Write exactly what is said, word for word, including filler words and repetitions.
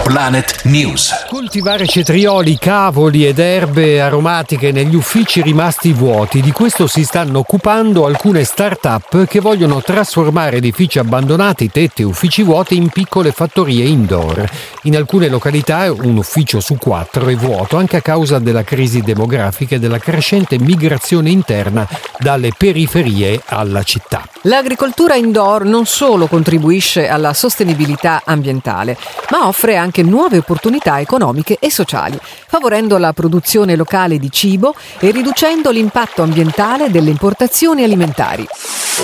Planet News. Coltivare cetrioli, cavoli ed erbe aromatiche negli uffici rimasti vuoti. Di questo si stanno occupando alcune start-up che vogliono trasformare edifici abbandonati, tetti e uffici vuoti in piccole fattorie indoor. In alcune località un ufficio su quattro è vuoto anche a causa della crisi demografica e della crescente migrazione interna dalle periferie alla città. L'agricoltura indoor non solo contribuisce alla sostenibilità ambientale, ma offre anche nuove opportunità economiche e sociali, favorendo la produzione locale di cibo e riducendo l'impatto ambientale delle importazioni alimentari.